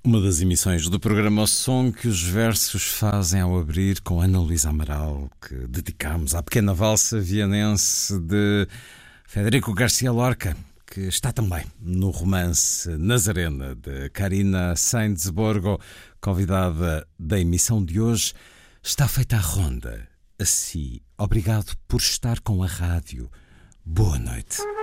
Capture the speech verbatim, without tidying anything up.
Uma das emissões do programa O Som que os versos fazem ao abrir, com Ana Luísa Amaral, que dedicamos à pequena valsa vienense de Federico Garcia Lorca, que está também no romance Nazarena, de Carina Sainz-Borgo, convidada da emissão de hoje. Está feita a ronda. Assim, obrigado por estar com a rádio. Boa noite.